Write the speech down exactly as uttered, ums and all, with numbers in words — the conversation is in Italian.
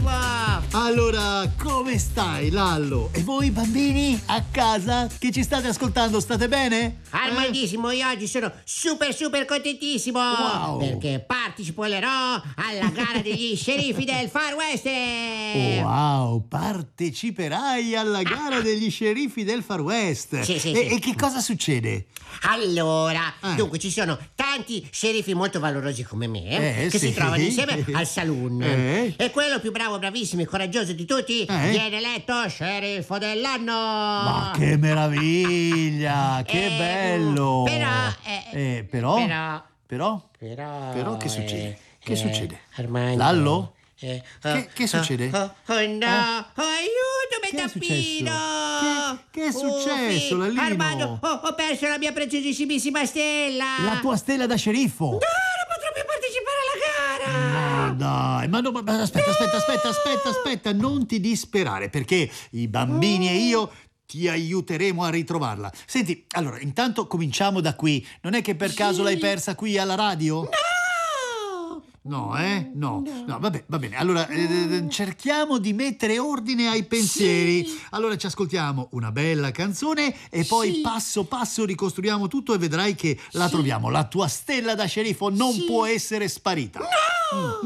bellissimo! Allora, come stai, Lallo? E voi bambini a casa che ci state ascoltando, state bene? Armandissimo, io oggi sono super super contentissimo! Wow. Perché parteciperò alla gara degli sceriffi del Far West! Wow, parteciperai alla gara degli sceriffi del Far West. Sì, sì, e, sì. e che cosa succede? Allora, Eh. dunque ci sono tanti sceriffi molto valorosi come me Eh, che sì. si trovano insieme al saloon. Eh. E quello più bravo, bravissimo e coraggioso di tutti Eh. viene eletto sceriffo dell'anno. Ma che meraviglia, che Eh, bello! però, eh, Eh, però? però- Però? Però, Però che succede? eh, Che eh, succede? Armando. Lallo? Eh, Che- che succede? Oh, oh, oh, no! Eh? Oh, aiutami, Che è tappino! successo? Che- che è successo, Uffi, Lallino? Armando, ho, ho perso la mia preziosissimissima stella! La tua stella da sceriffo! No, non potrò più partecipare alla gara! Ma dai, ma, no, ma aspetta, aspetta, aspetta, aspetta, aspetta, non ti disperare, perché i bambini e io ti aiuteremo a ritrovarla. Senti, allora, intanto cominciamo da qui. Non è che per caso l'hai persa qui alla radio? No! No, eh? No. No, vabbè, va bene. Allora, eh, cerchiamo di mettere ordine ai pensieri. Sì. Allora ci ascoltiamo una bella canzone e poi Sì. passo passo ricostruiamo tutto e vedrai che la troviamo. La tua stella da sceriffo non Sì. può essere sparita. No!